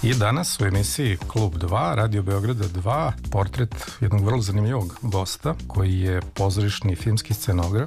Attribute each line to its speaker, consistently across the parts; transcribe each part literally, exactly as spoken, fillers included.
Speaker 1: I danas u emisiji Klub dva, Radio Beograda dva, portret jednog vrlo zanimljivog gosta koji je pozorišni i filmski scenograf,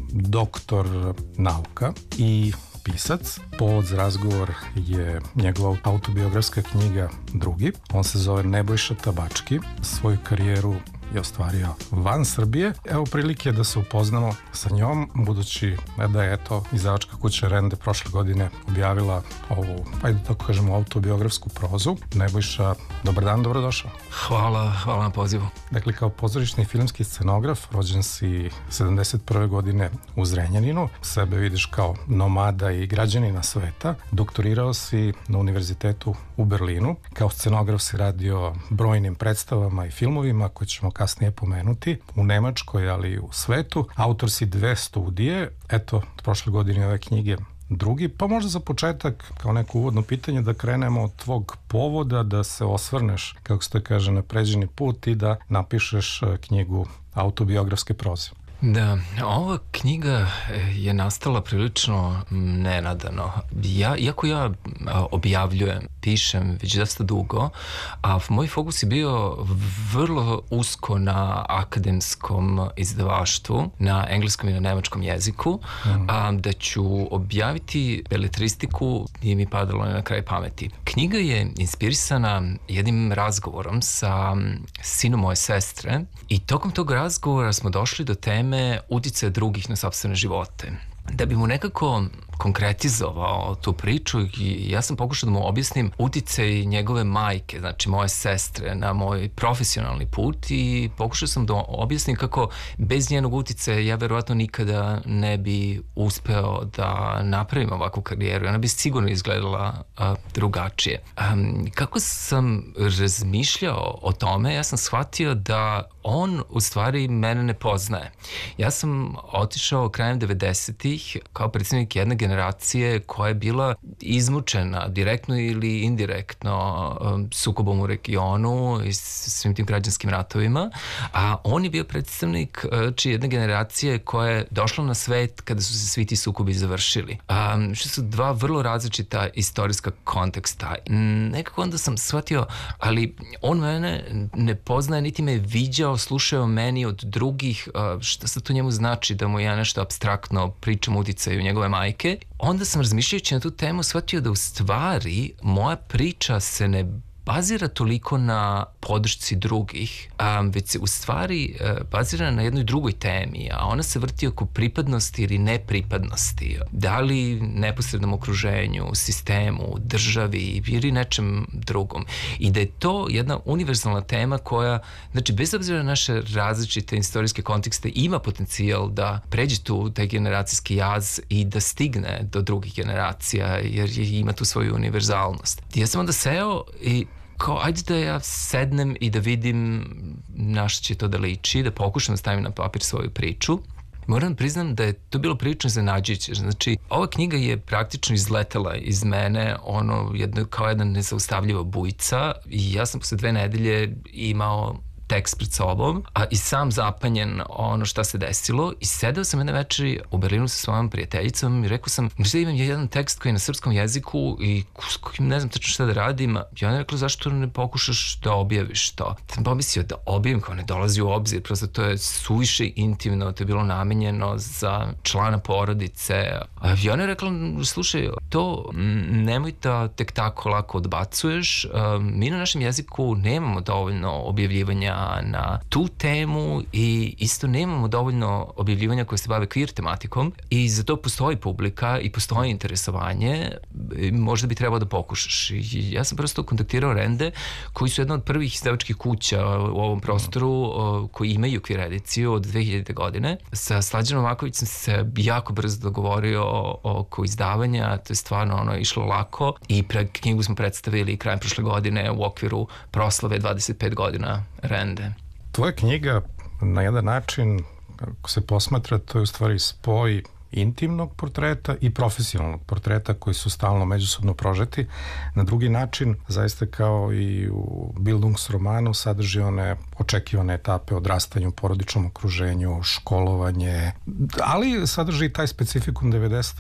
Speaker 1: doktor nauka i pisac. Povod za razgovor je njegova autobiografska knjiga Drugi. On se zove Nebojša Tabački. Svoju karijeru je ostvario van Srbije. Evo prilike da se upoznamo sa njom, budući da je eto izdavačka kuća Rende prošle godine objavila ovu, ajde tako kažemo, autobiografsku prozu. Nebojša, dobar dan, dobrodošao.
Speaker 2: Hvala, hvala na pozivu.
Speaker 1: Dakle, kao pozorišni i filmski scenograf, rođen si sedamdeset prve godine u Zrenjaninu, sebe vidiš kao nomada i građanina sveta. Doktorirao si na univerzitetu u Berlinu. Kao scenograf si radio brojnim predstavama i filmovima koje ćemo kasnije pomenuti, u Nemačkoj, ali i u svetu. Autor si dve studije, eto, prošle godine ove knjige Drugi, pa možda za početak, kao neko uvodno pitanje, da krenemo od tvog povoda, da se osvrneš, kako se to kaže, na pređeni put i da napišeš knjigu autobiografske proze.
Speaker 2: Da, ova knjiga je nastala prilično nenadano. Ja, iako ja objavljujem, pišem već dosta dugo, a moj fokus je bio vrlo usko na akademskom izdavaštvu, na engleskom i na nemačkom jeziku, mm. a da ću objaviti beletristiku nije mi padalo na kraj pameti. Knjiga je inspirisana jednim razgovorom sa sinom moje sestre i tokom tog razgovora smo došli do teme uticaja drugih na sopstvene živote. Da bi mu nekako konkretizovao tu priču, ja sam pokušao da mu objasnim uticaj njegove majke, znači moje sestre, na moj profesionalni put i pokušao sam da objasnim kako bez njenog uticaja ja verovatno nikada ne bi uspeo da napravim ovakvu karijeru. Ona bi sigurno izgledala a, drugačije. A, kako sam razmišljao o tome, ja sam shvatio da on u stvari mene ne poznaje. Ja sam otišao krajem devedesetih kao predstavnik jedne generacije koja je bila izmučena direktno ili indirektno sukobom u regionu i svim tim građanskim ratovima, a on je bio predstavnik čije jedne generacije koja je došla na svet kada su se svi ti sukobi završili. A, što su dva vrlo različita istorijska konteksta. Nekako onda sam shvatio, ali on mene ne poznaje, niti me viđao, slušao meni od drugih, šta sad to njemu znači da mu ja nešto apstraktno pričam uticaju njegove majke. Onda sam razmišljajući na tu temu shvatio da u stvari moja priča se ne bazira toliko na podršci drugih, a, već se u stvari a, bazira na jednoj drugoj temi, a ona se vrti oko pripadnosti ili nepripadnosti. Da li neposrednom okruženju, sistemu, državi ili nečem drugom. I da je to jedna univerzalna tema koja, znači, bez obzira na naše različite istorijske kontekste, ima potencijal da pređe tu taj generacijski jaz i da stigne do drugih generacija, jer je, ima tu svoju univerzalnost. Ja sam onda seo i kao, ajde da ja sednem i da vidim na što će to da liči, da pokušam da stavim na papir svoju priču. Moram priznam da je to bilo prilično iznenađujuće. Znači, ova knjiga je praktično izletela iz mene ono, jedno, kao jedna nezaustavljiva bujica i ja sam posle dve nedelje imao tekst pred sobom, a i sam zapanjen ono šta se desilo i sedeo sam jedne večeri u Berlinu sa svojom prijateljicom i rekao sam, možda imam jedan tekst koji je na srpskom jeziku i s kojim ne znam tačno šta da radim. I ona je rekla, zašto ne pokušaš da objaviš to? Sam pomislio da objavim, kao ne dolazi u obzir, prosto to je suviše intimno, to je bilo namenjeno za člana porodice. I ona je rekla, slušaj, to nemoj da tek tako lako odbacuješ, mi na našem jeziku nemamo dovoljno objavljivanja na tu temu i isto nemamo dovoljno objavljivanja koje se bave queer tematikom i za to postoji publika i postoji interesovanje, možda bi trebao da pokušaš. I ja sam prosto kontaktirao Rende, koji su jedna od prvih izdavačkih kuća u ovom prostoru koji imaju queer ediciju od dve hiljadite godine. Sa Slađanom Maković sam se jako brzo dogovorio oko izdavanja, to je stvarno ono išlo lako i pre knjigu smo predstavili krajem prošle godine u okviru proslave dvadeset pet godina Rende.
Speaker 1: Tvoja knjiga na jedan način, kako se posmatra, to je u stvari spoj intimnog portreta i profesionalnog portreta koji su stalno međusobno prožeti. Na drugi način, zaista kao i u Bildungsromanu, sadrži one očekivane etape odrastanja u porodičnom okruženju, školovanje, ali sadrži i taj specifikum devedesetih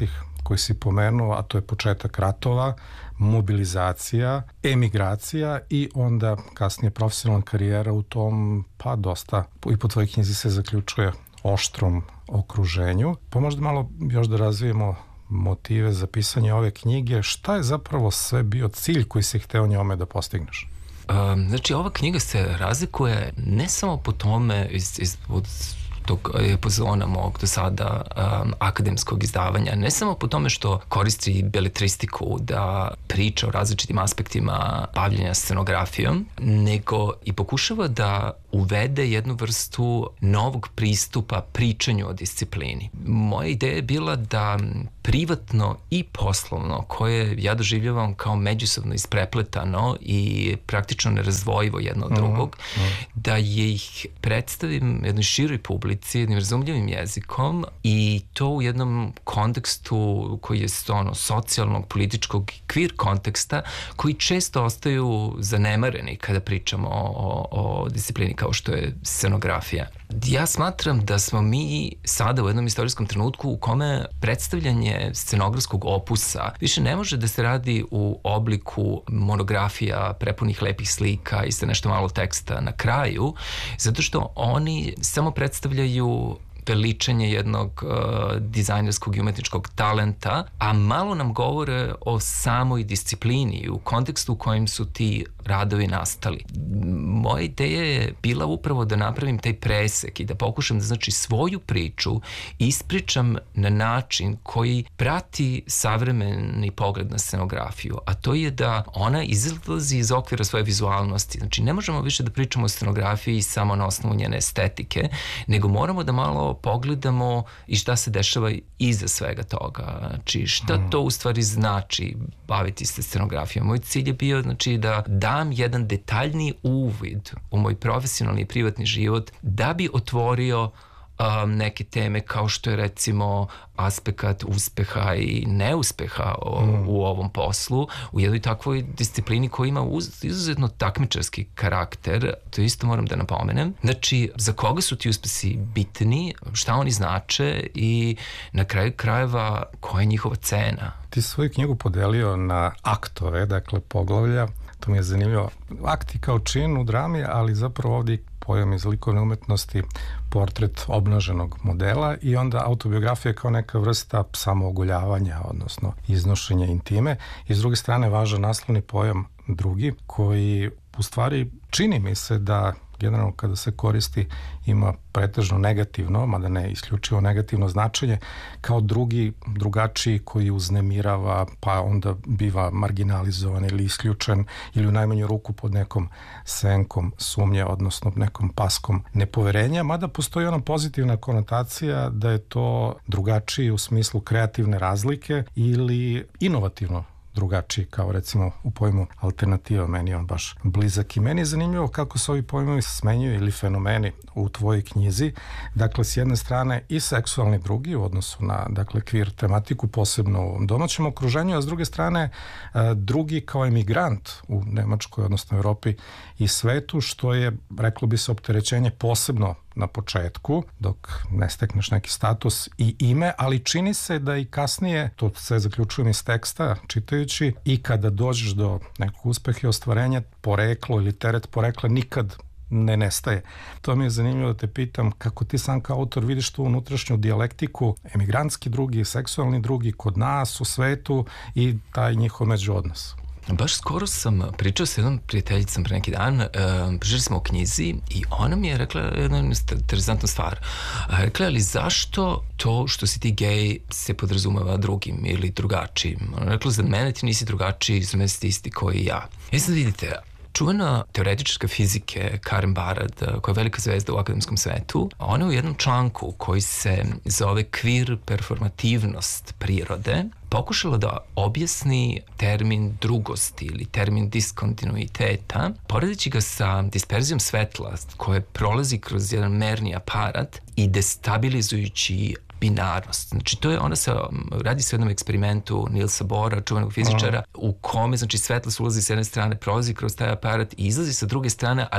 Speaker 1: koji si pomenuo, a to je početak ratova, mobilizacija, emigracija i onda kasnije profesionalna karijera u tom, pa dosta, i po tvojoj knjizi se zaključuje, oštrom okruženju. Pa možda malo još da razvijemo motive za pisanje ove knjige. Šta je zapravo sve bio cilj koji si hteo njome da postigneš?
Speaker 2: Um, znači, ova knjiga se razlikuje ne samo po tome iz, iz, od tog epizona mog do sada um, akademskog izdavanja, ne samo po tome što koristi beletristiku da priča o različitim aspektima bavljenja scenografijom, nego i pokušava da uvede jednu vrstu novog pristupa pričanju o disciplini. Moja ideja je bila da privatno i poslovno, koje ja doživljavam kao međusobno isprepletano i praktično nerazdvojivo jedno od drugog, mm-hmm. da je ih predstavim jednoj široj publici, jednim razumljivim jezikom i to u jednom kontekstu koji je ono, socijalnog, političkog kvir konteksta, koji često ostaju zanemareni kada pričamo o, o disciplini kao što je scenografija. Ja smatram da smo mi sada u jednom istorijskom trenutku u kome predstavljanje scenografskog opusa više ne može da se radi u obliku monografija prepunih lepih slika i sa nešto malo teksta na kraju, zato što oni samo predstavljaju veličanje jednog uh, dizajnerskog i umetničkog talenta, a malo nam govore o samoj disciplini u kontekstu u kojem su ti radovi nastali. Moja ideja je bila upravo da napravim taj presek i da pokušam da znači svoju priču ispričam na način koji prati savremeni pogled na scenografiju, a to je da ona izlazi iz okvira svoje vizualnosti. Znači ne možemo više da pričamo o scenografiji samo na osnovu njene estetike, nego moramo da malo pogledamo i šta se dešava iza svega toga. Znači šta to u stvari znači baviti se scenografijom. Moj cilj je bio znači da dam jedan detaljni uvid u moj profesionalni i privatni život da bi otvorio um, neke teme kao što je recimo aspekt uspeha i neuspeha o, mm. u ovom poslu, u jednoj takvoj disciplini koja ima uz, izuzetno takmičarski karakter, to isto moram da napomenem. Znači, za koga su ti uspesi bitni, šta oni znače i na kraju krajeva koja je njihova cena.
Speaker 1: Ti si svoju knjigu podelio na aktove, dakle poglavlja. To mi je zanimljivo. Akti kao čin u drami, ali zapravo ovdje pojam iz likovne umetnosti, portret obnaženog modela i onda autobiografija kao neka vrsta samoogoljavanja, odnosno iznošenja intime. I s druge strane važan naslovni pojam drugi, koji u stvari čini mi se da generalno kada se koristi ima pretežno negativno, mada ne isključivo negativno značenje, kao drugi, drugačiji koji uznemirava, pa onda biva marginalizovan ili isključen ili u najmanju ruku pod nekom senkom sumnje, odnosno nekom paskom nepoverenja, mada postoji ona pozitivna konotacija da je to drugačiji u smislu kreativne razlike ili inovativno drugačiji, kao recimo u pojmu alternativa, meni je on baš blizak. I meni je zanimljivo kako se ovi pojmovi smenjuju ili fenomeni u tvojoj knjizi. Dakle, s jedne strane i seksualni drugi u odnosu na, dakle, kvir tematiku, posebno u domaćem okruženju, a s druge strane drugi kao emigrant u Nemačkoj, odnosno Evropi i svetu, što je, reklo bi se, opterećenje posebno na početku, dok ne stekneš neki status i ime, ali čini se da i kasnije, to se zaključujem iz teksta čitajući, i kada dođeš do nekog uspeha i ostvarenja, poreklo ili teret porekla nikad ne nestaje. To mi je zanimljivo da te pitam kako ti sam kao autor vidiš tu unutrašnju dijalektiku, emigrantski drugi, seksualni drugi kod nas u svetu i taj njihov međuodnos.
Speaker 2: Baš skoro sam pričao sa jednom prijateljicom pre neki dan, e, pričali smo o knjizi i ona mi je rekla jednu interesantnu stvar. Rekla je, ali zašto to što si ti gej se podrazumeva drugim ili drugačijim? Ona rekla, za mene ti nisi drugačiji, za mene si isti koji i ja. E sad vidite, čuvena teoretička fizike Karen Barad, koja je velika zvezda u akademskom svetu, ona u jednom članku koji se zove kvir performativnost prirode pokušala da objasni termin drugosti ili termin diskontinuiteta, poredeći ga sa disperzijom svetla koje prolazi kroz jedan merni aparat i destabilizujući binarnost. Znači, to je, ona se, radi se o jednom eksperimentu Nielsa Bohra, čuvenog fizičara, u kome, znači, svetlost ulazi s jedne strane, prolazi kroz taj aparat i izlazi sa druge strane, ali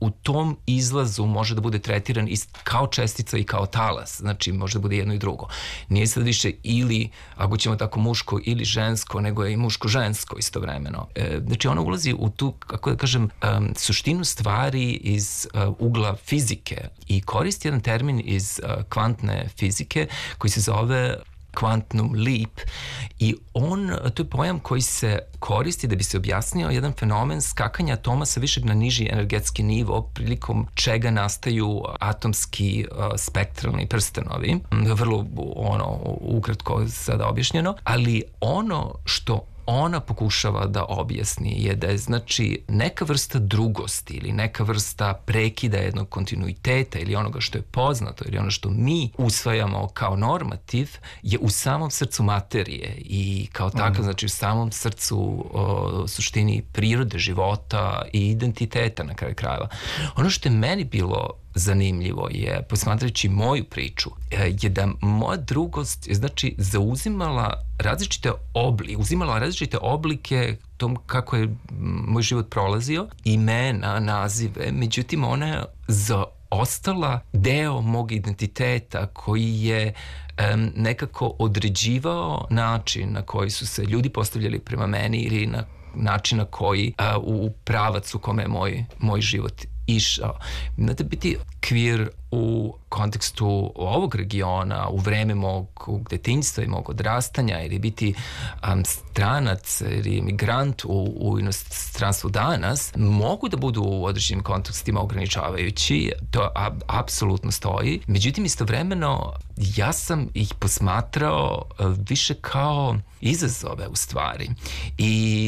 Speaker 2: u tom izlazu može da bude tretiran kao čestica i kao talas, znači može da bude jedno i drugo. Nije sad više ili, ako ćemo tako, muško ili žensko, nego je i muško-žensko istovremeno. E, znači ona ulazi u tu, kako da kažem, um, suštinu stvari iz uh, ugla fizike i koristi jedan termin iz uh, kvantne fizike koji se zove quantum leap i on, to je pojam koji se koristi da bi se objasnio jedan fenomen skakanja atoma sa višeg na niži energetski nivo prilikom čega nastaju atomski uh, spektralni prstenovi. Vrlo ono, ukratko sada objašnjeno, ali ono što ona pokušava da objasni je da je znači neka vrsta drugosti ili neka vrsta prekida jednog kontinuiteta ili onoga što je poznato ili ono što mi usvajamo kao normativ je u samom srcu materije i kao takav, mm. znači u samom srcu o, suštini prirode, života i identiteta na kraju krajeva. Ono što je meni bilo zanimljivo je, posmatrajući moju priču, je da moja drugost je znači zauzimala različite oblike, uzimala različite oblike tom kako je moj život prolazio, imena, nazive, međutim ona je zaostala deo mog identiteta koji je um, nekako određivao način na koji su se ljudi postavljali prema meni ili na način na koji uh, u pravac u kome je moj, moj život išao. Znate, biti queer u kontekstu ovog regiona, u vreme mog detinjstva i mog odrastanja, ili biti um, stranac ili migrant u, u inostranstvu danas, mogu da budu u određenim kontekstima ograničavajući, to ab, apsolutno stoji. Međutim, istovremeno, ja sam ih posmatrao više kao izazove u stvari i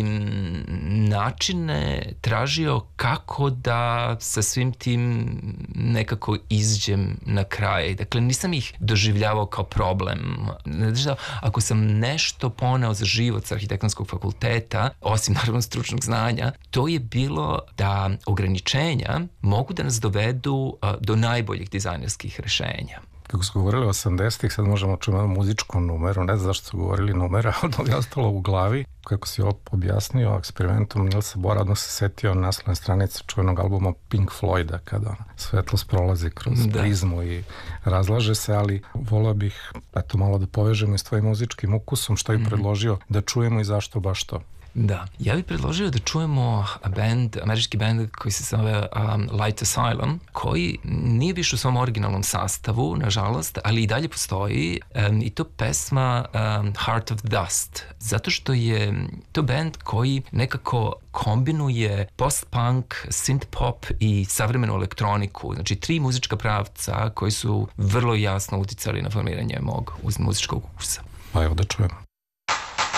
Speaker 2: načine tražio kako da sa svim tim nekako izđem na kraj. Dakle, nisam ih doživljavao kao problem. Znači, ako sam nešto poneo za život sa arhitektonskog fakulteta, osim naravno stručnog znanja, to je bilo da ograničenja mogu da nas dovedu do najboljih dizajnerskih rešenja.
Speaker 1: Kako su govorili o osamdesetih, sad možemo čuti muzičku numeru, ne znam zašto su govorili numera, ali to je ostalo u glavi. Kako si ovo objasnio eksperimentom Nilsa Bora, odmah se setio naslovne stranice čuvenog albuma Pink Floyda, kada svetlost prolazi kroz da. prizmu i razlaže se, ali voleo bih eto malo da povežemo i s tvojim muzičkim ukusom, što je mm-hmm. predložio da čujemo i zašto baš to.
Speaker 2: Da, ja bih predložio da čujemo band, američki band koji se zove um, Light Asylum, koji nije više u svom originalnom sastavu, nažalost, ali i dalje postoji um, i to pesma um, Heart of Dust, zato što je to band koji nekako kombinuje post-punk, synth-pop i savremenu elektroniku, znači tri muzička pravca koji su vrlo jasno uticali na formiranje mog muzičkog ukusa.
Speaker 1: Pa evo da čujemo.